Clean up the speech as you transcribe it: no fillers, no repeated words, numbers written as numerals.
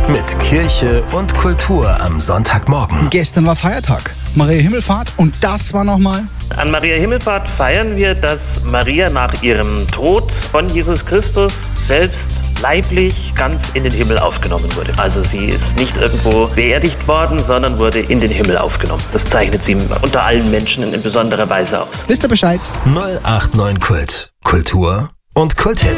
Mit Kirche und Kultur am Sonntagmorgen. Gestern war Feiertag, Maria Himmelfahrt, und das war nochmal... An Maria Himmelfahrt feiern wir, dass Maria nach ihrem Tod von Jesus Christus selbst leiblich ganz in den Himmel aufgenommen wurde. Also sie ist nicht irgendwo beerdigt worden, sondern wurde in den Himmel aufgenommen. Das zeichnet sie unter allen Menschen in besonderer Weise aus. Wisst ihr Bescheid? 089 Kult. Kultur und Kulthits.